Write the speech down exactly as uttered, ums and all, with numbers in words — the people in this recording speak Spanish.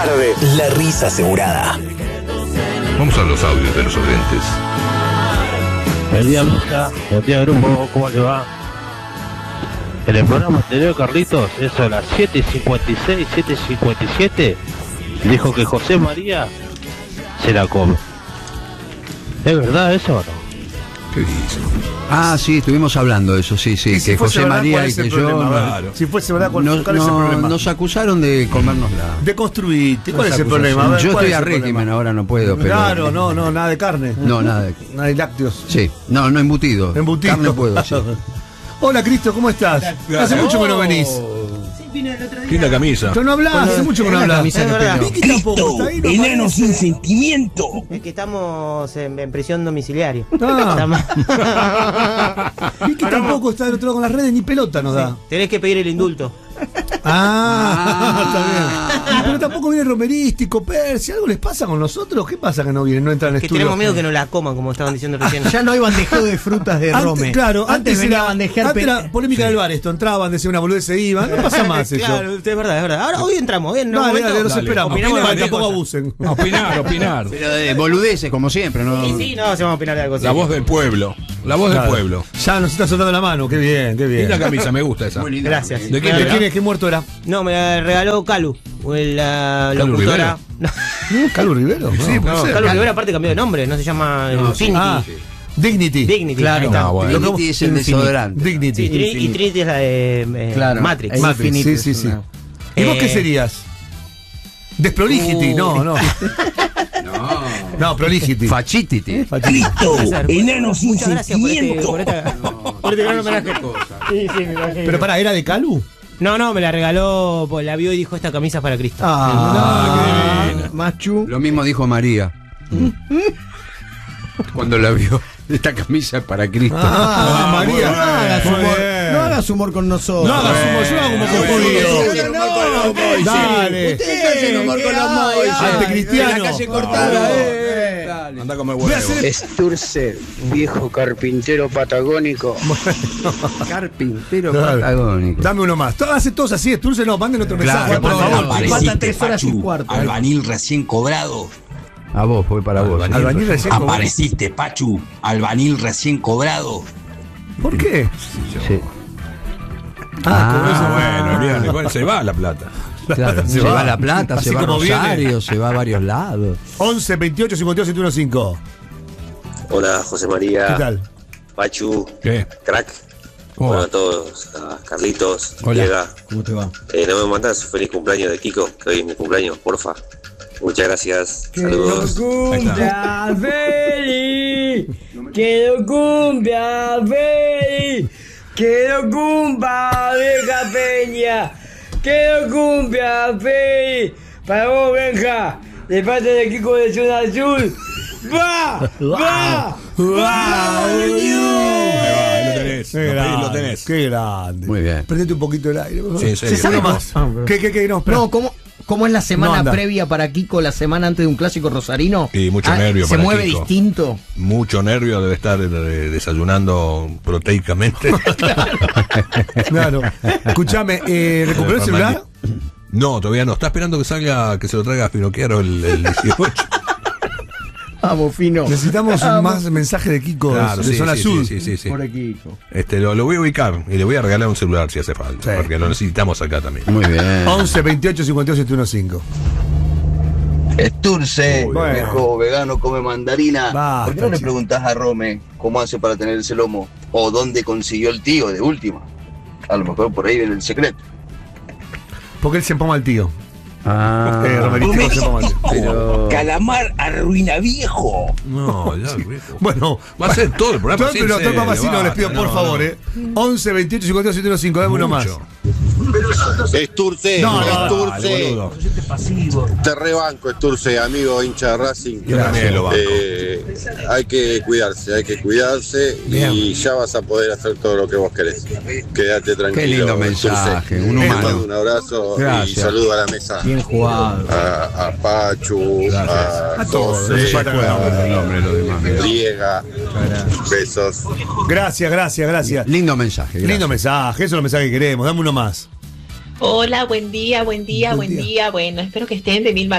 tarde, la risa asegurada. Vamos a los audios de los oyentes. Buen día, Luca. Buen día, grupo. ¿Cómo le va? En el programa anterior, Carlitos, eso a las siete y cincuenta y seis, siete y cincuenta y siete, dijo que José María se la come. ¿Es verdad eso o no? ¿Qué dice? Ah, sí, estuvimos hablando de eso, sí, sí, que si José verdad, María ¿cuál y es el que yo problema? no- A ver, si fuese verdad, ¿cuál, nos, cuál es el no- problema? nos acusaron de comérnosla. Deconstruite, ¿cuál Nos es el acusaron. problema? A ver, Yo ¿cuál estoy es a el régimen, problema? ahora no puedo, pero... Claro, no, no, nada de carne. No, nada de... Nada de lácteos. Sí, no, no embutido. Embutido. Carne puedo, sí. Hola, Cristo, ¿cómo estás? Hace mucho que no venís. Linda camisa. Tú no hablas, hace mucho que no hablas. Es verdad. Vicky tampoco está ahí, no Enano aparece. sin sentimiento. Es que estamos en, en prisión domiciliaria. Ah. Vicky tampoco está del otro lado con las redes, ni pelota nos da. Tenés que pedir el indulto. Ah, está bien. Pero tampoco viene Romerístico, Percy. ¿Algo les pasa con nosotros? ¿Qué pasa que no vienen? No entran al Que estudio. tenemos miedo que nos la coman, como estaban diciendo recién. Ya no hay bandejeo de frutas de Antes, Rome. claro, antes, antes venía era, a bandejear antes pe- era polémica del bar esto. Entraban, decían una boludez, se iban. No pasa más eso. Claro, es verdad, es verdad. Ahora hoy entramos, bien. Dale, dale, los Dale. esperamos. Opinamos Para de que cualquier tampoco cosa. abusen. Opinar, opinar. Pero de boludeces, como siempre, ¿no? Sí, sí, no, se vamos a opinar de algo. La voz del pueblo. La voz Claro. del pueblo. Ya nos está soltando la mano. Qué bien, qué bien. Linda camisa, me gusta esa. Gracias. ¿De quién ¿De era? quién es? ¿Qué muerto era? No, me la regaló Calu. o La ¿Calu locutora. No, ¿Calu Rivero? Sí, No. puede no, ser. Calu Rivera aparte cambió de nombre, no se llama eh, Infinity. Ah, Dignity. Dignity. Claro. ahí está. Ah, bueno. Dignity es el desodorante. Dignity. Sí, Trini- y Trinity es la de eh, Claro. Matrix. Es Matrix, infinito, sí, sí, es sí. una- ¿Y vos Eh, qué serías? Desproligity, Uh. no, no. No. No, proligity. Fachitity. Puede ser. Enano sin Muchas gracias por este, sentimiento. por esta- por este gran homenaje. Sí, sí, me imagino. Pero pará, ¿era de Calu? No, no, me la regaló, pues, la vio y dijo esta camisa es para Cristo. Ah, Machu. Lo mismo dijo María. Cuando la vio. Esta camisa es para Cristo. Ah, No María. hagas Muy humor, bien. no hagas humor con nosotros. No hagas humor, yo hago como con judío. Dale. Ustedes hacen humor con los Mois. Anticristiano. En la calle Cortada, eh. Anda como el Voy a huevo. hacer- Esturce, viejo carpintero patagónico. Carpintero Dale. patagónico. Dame uno más. Todo- Hace todos así, Esturce, no, manden otro Claro, mensaje, por por favor. favor. Faltan Apareciste, tres horas y Pachu. cuarto. Albanil recién cobrado. A vos, fue para vos. Albañil recién cobró. Apareciste, Pachu. Albanil recién cobrado. ¿Por qué? Sí. Ah, cobró Ah, ese- bueno, bien, igual se va la plata. Claro, Se se, va. va a La Plata, Así se va a como viene. Rosario, se va a varios lados. once, veintiocho, cincuenta y dos, setenta y uno, cinco. Hola José María, ¿Qué tal? Pachu, ¿Qué? crack. ¿Cómo Bueno, va? a todos, a Carlitos, Hola. Diego. ¿Cómo te va? Eh, no me mandas un feliz cumpleaños de Kiko, que hoy es mi cumpleaños, porfa. Muchas gracias, saludos. Ahí está. feliz! ¡Que lo cumpla feliz! ¡Que lo cumpla Benja Peña! ¡Que lo cumpla feliz! Para vos, Benja, de parte de Kiko de Zona Azul. ¡Va! ¡Va! ¡Va! Ahí va, ahí lo tenés. Qué Ahí lo grande, tenés. qué grande. Muy bien. Prendete un poquito el aire, por favor. Sí, en serio. Se sabe más. ¿Qué, qué, qué? No, espera. No, ¿cómo, ¿cómo es la No semana anda. previa para Kiko, la semana antes de un clásico rosarino? Y mucho Ah, nervio ¿Se para mueve Kiko. distinto? Mucho nervio, debe estar eh, desayunando proteicamente. Claro. Escuchame, eh, ¿recuperó el celular? No, todavía no. Está esperando que salga, que se lo traiga a Finocchiaro el, el dieciocho. Vamos, fino. Necesitamos un más mensaje de Kiko Claro, de sí, Zona sí, Azul. sí, sí, sí. Por aquí, Kiko. Este, lo, lo voy a ubicar y le voy a regalar un celular si hace falta. Sí. Porque lo necesitamos acá también. Muy bien. once, veintiocho, cincuenta y dos, setenta y uno, cinco. Esturce, Bueno. viejo vegano come mandarina. Basta, ¿Por qué no le chico. preguntás a Rome cómo hace para tener ese lomo? O dónde consiguió el tío de última. A lo mejor por ahí viene el secreto. Porque él se empoma al tío. Ah, Eh, Romerístico se empoma al tío. pero... Calamar arruina viejo. No, ya, viejo. Bueno, Va a ser todo el programa. Todo, pero sin todo serio, papacino les pido basta, por no, favor, no. eh. once, veintiocho, cincuenta y dos, setenta y uno, cinco. Dame uno más. Mucho. Esturce, No, no, Esturce, boludo. te rebanco, Esturce, amigo hincha de Racing. Yo también lo banco. Eh, hay que cuidarse, hay que cuidarse Bien. y ya vas a poder hacer todo lo que vos querés. Quédate tranquilo. Qué lindo Esturce. mensaje, un Te humano. mando un abrazo y Gracias. saludo a la mesa. Bien jugado. A, a Pachu, a, A todos, no se José, falta nada. el nombre, lo demás. Diega. Besos. Gracias, gracias, gracias. Lindo mensaje. gracias. Lindo mensaje, eso es el mensaje que queremos. Dame uno más. Hola, buen día, buen día, Buen buen, día. día. Bueno, espero que estén de mil